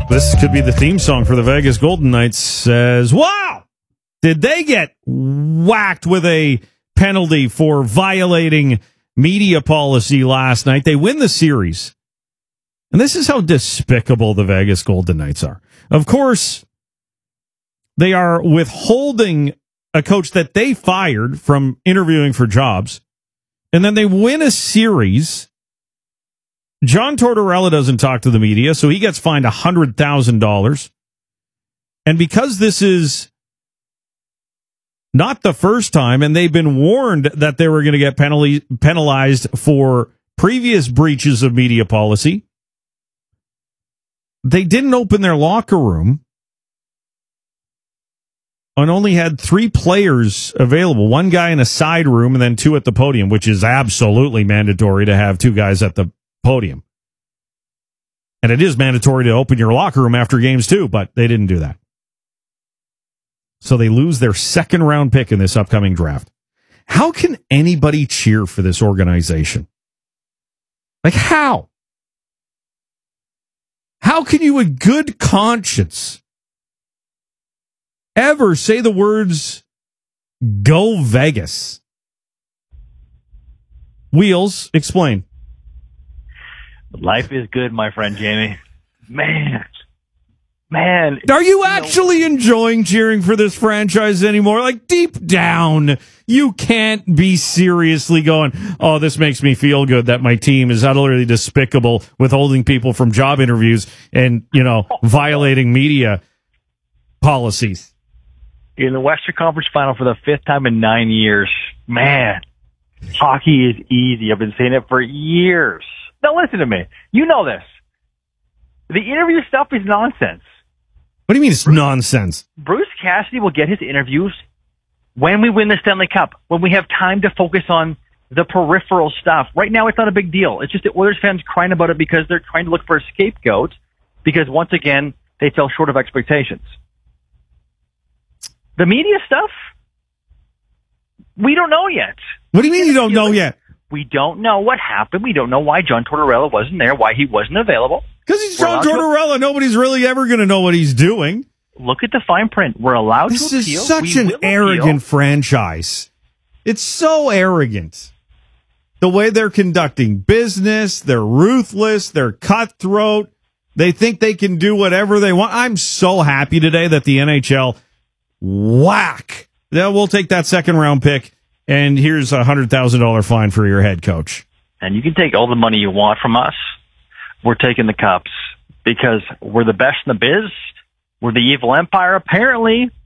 This could be the theme song for the Vegas Golden Knights. Says, wow, did they get whacked with a penalty for violating media policy last night? They win the series. And this is how despicable the Vegas Golden Knights are. Of course, they are withholding a coach that they fired from interviewing for jobs. And then they win a series. John Tortorella doesn't talk to the media, so he gets fined $100,000. And because this is not the first time, and they've been warned that they were going to get penalized for previous breaches of media policy, they didn't open their locker room and only had 3 players available, 1 guy in a side room and then 2 at the podium, which is absolutely mandatory to have 2 guys at the podium. And it is mandatory to open your locker room after games too, but they didn't do that. So they lose their 2nd round pick in this upcoming draft. How can anybody cheer for this organization? Like how? How can you in good conscience ever say the words, "Go Vegas"? Wheels, explain. Life is good, my friend Jamie. Man. Are you actually enjoying cheering for this franchise anymore? Like, deep down, you can't be seriously going, oh, this makes me feel good that my team is utterly despicable, withholding people from job interviews and, violating media policies. In the Western Conference Final for the 5th time in 9 years, man, hockey is easy. I've been saying it for years. Now listen to me. You know this. The interview stuff is nonsense. What do you mean it's nonsense? Bruce Cassidy will get his interviews when we win the Stanley Cup, when we have time to focus on the peripheral stuff. Right now, it's not a big deal. It's just the Oilers fans crying about it because they're trying to look for a scapegoat because, once again, they fell short of expectations. The media stuff, we don't know yet. What do you mean you don't know yet? We don't know what happened. We don't know why John Tortorella wasn't there, why he wasn't available. Because he's John Tortorella. Nobody's really ever going to know what he's doing. Look at the fine print. We're allowed to appeal. This is such an arrogant franchise. It's so arrogant. The way they're conducting business, they're ruthless, they're cutthroat. They think they can do whatever they want. I'm so happy today that the NHL, whack. We'll take that 2nd round pick. And here's a $100,000 fine for your head coach. And you can take all the money you want from us. We're taking the cups because we're the best in the biz. We're the evil empire, apparently.